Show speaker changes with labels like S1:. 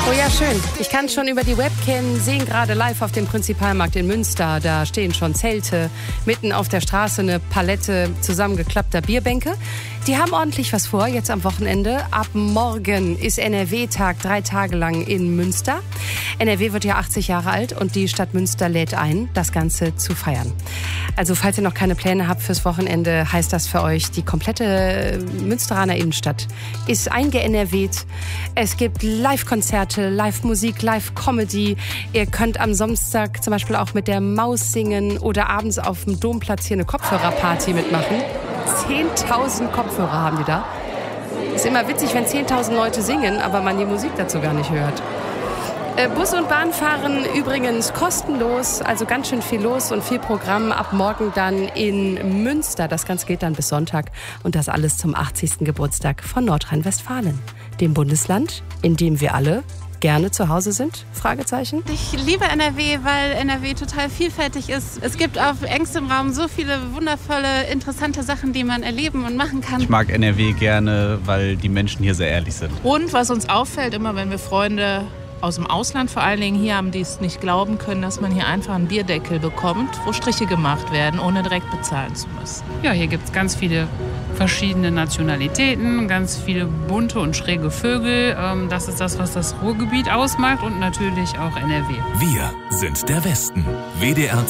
S1: Oh ja, schön. Ich kann schon über die Webcam sehen, gerade live auf dem Prinzipalmarkt in Münster. Da stehen schon Zelte, mitten auf der Straße eine Palette zusammengeklappter Bierbänke. Die haben ordentlich was vor, jetzt am Wochenende. Ab morgen ist NRW-Tag, 3 Tage lang in Münster. NRW wird ja 80 Jahre alt und die Stadt Münster lädt ein, das Ganze zu feiern. Also falls ihr noch keine Pläne habt fürs Wochenende, heißt das für euch, die komplette Münsteraner Innenstadt ist einge-NRWt. Es gibt Live-Konzerte, Live-Musik, Live-Comedy. Ihr könnt am Samstag zum Beispiel auch mit der Maus singen oder abends auf dem Domplatz hier eine Kopfhörerparty mitmachen. 10.000 Kopfhörer haben die da. Ist immer witzig, wenn 10.000 Leute singen, aber man die Musik dazu gar nicht hört. Bus und Bahn fahren übrigens kostenlos, also ganz schön viel los und viel Programm ab morgen dann in Münster. Das Ganze geht dann bis Sonntag und das alles zum 80. Geburtstag von Nordrhein-Westfalen, dem Bundesland, in dem wir alle gerne zu Hause sind? Fragezeichen.
S2: Ich liebe NRW, weil NRW total vielfältig ist. Es gibt auf engstem Raum so viele wundervolle, interessante Sachen, die man erleben und machen kann.
S3: Ich mag NRW gerne, weil die Menschen hier sehr ehrlich sind.
S4: Und was uns auffällt, immer wenn wir Freunde aus dem Ausland vor allen Dingen hier haben, die es nicht glauben können, dass man hier einfach einen Bierdeckel bekommt, wo Striche gemacht werden, ohne direkt bezahlen zu müssen.
S5: Ja, hier gibt es ganz viele verschiedene Nationalitäten, ganz viele bunte und schräge Vögel. Das ist das, was das Ruhrgebiet ausmacht und natürlich auch NRW.
S6: Wir sind der Westen. WDR